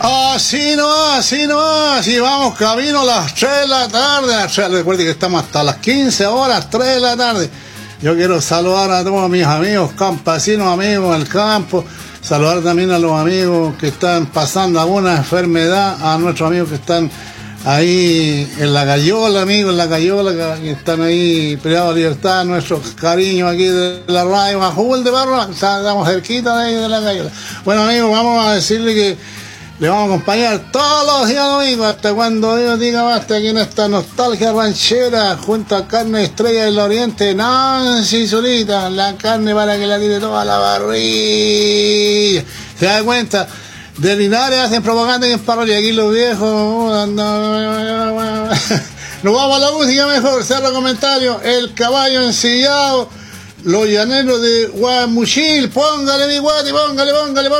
Así no, así vamos camino a las 3 de la tarde. Recuerden que estamos hasta las 15 horas, 3 de la tarde. Yo quiero saludar a todos mis amigos campesinos, amigos del campo, saludar también a los amigos que están pasando alguna enfermedad, a nuestros amigos que están ahí en la Cayola, amigos, en la Cayola, que están ahí peleados a libertad, nuestros cariños aquí de la radio Majul de Barro, estamos cerquita de ahí de la Cayola. Bueno, amigos, vamos a decirle que le vamos a acompañar todos los días domingos hasta cuando Dios diga basta, aquí en esta nostalgia ranchera, junto a Carne Estrella del Oriente, Nancy Solita, la carne para que la tire toda la barriga. ¿Se da cuenta? De Linares hacen propaganda en parroquia, aquí los viejos. Nos vamos a la música mejor, cerro comentario, el caballo ensillado, los llaneros de Guamuchil, póngale mi guati, póngale.